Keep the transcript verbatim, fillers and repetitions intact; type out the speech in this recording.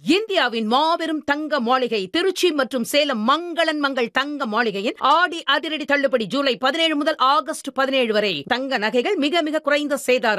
இந்தியாவின் மாபெரும் தங்க மாளிகை திருச்சி மற்றும் சேலம் மங்களன் மங்கள் தங்க மாளிகையின் ஆடி அதிரடி தள்ளுபடி ஜூலை பதினேழு முதல் ஆகஸ்ட் பதினேழு வரை தங்க நகைகள் மிக மிக குறைந்த சேதாரம்